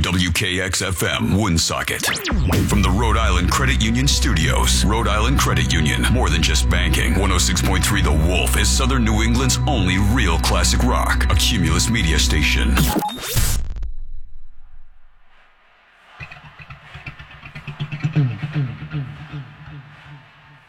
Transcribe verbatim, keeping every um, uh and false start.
W K X F M, Woonsocket. From the Rhode Island Credit Union Studios. Rhode Island Credit Union, more than just banking. one oh six point three The Wolf is Southern New England's only real classic rock. A Cumulus media station. Mm, mm, mm.